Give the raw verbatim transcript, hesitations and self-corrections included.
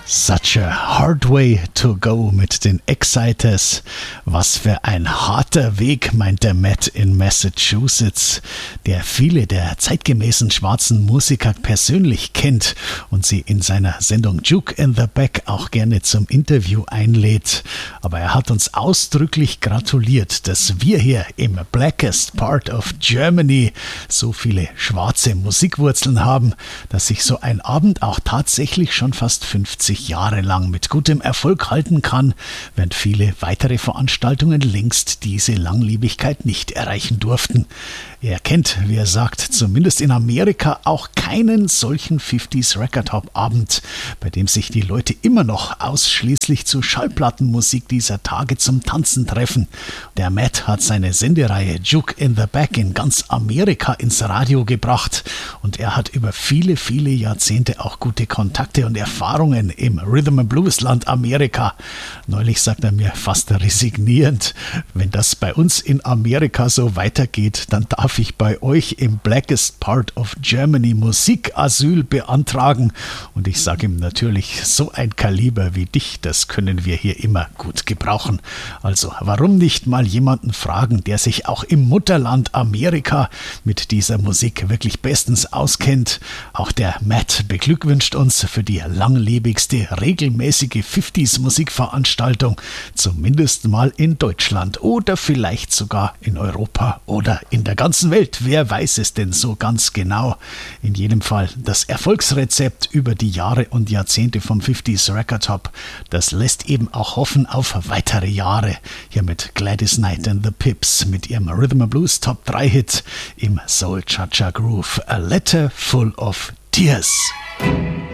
Such a hard way to go mit den Exciters. Was für ein harter Weg, meint der Matt in Massachusetts, der viele der zeitgemäßen schwarzen Musiker persönlich kennt und sie in seiner Sendung Juke in the Back auch gerne zum Interview einlädt. Aber er hat uns ausdrücklich gratuliert, dass wir hier im Blackest Part of Germany so viele schwarze Musikwurzeln haben, dass sich so ein Abend auch tatsächlich schon fast fünfzig Jahre lang mit gutem Erfolg halten kann, während viele weitere Veranstaltungen längst diese Langlebigkeit nicht erreichen durften. Er kennt, wie er sagt, zumindest in Amerika auch keinen solchen fünfziger Record Hop Abend, bei dem sich die Leute immer noch ausschließlich zu Schallplattenmusik dieser Tage zum Tanzen treffen. Der Matt hat seine Sendereihe Juke in the Back in ganz Amerika ins Radio gebracht und er hat über viele, viele Jahrzehnte auch gute Kontakte und Erfahrungen im Rhythm and Blues Land Amerika. Neulich sagt er mir fast resignierend, wenn das bei uns in Amerika so weitergeht, dann darf ich bei euch im Blackest Part of Germany Musikasyl beantragen. Und ich sage ihm natürlich, so ein Kaliber wie dich, das können wir hier immer gut gebrauchen. Also warum nicht mal jemanden fragen, der sich auch im Mutterland Amerika mit dieser Musik wirklich bestens auskennt. Auch der Matt beglückwünscht uns für die langlebigste regelmäßige fünfziger Musikveranstaltung, zumindest mal in Deutschland oder vielleicht sogar in Europa oder in der ganzen Welt. Wer weiß es denn so ganz genau? In jedem Fall das Erfolgsrezept über die Jahre und Jahrzehnte vom fünfziger Record Hop, das lässt eben auch hoffen auf weitere Jahre. Hier mit Gladys Knight and the Pips mit ihrem Rhythm and Blues Top drei Hit im Soul Cha-Cha Groove, A Letter Full of Tears.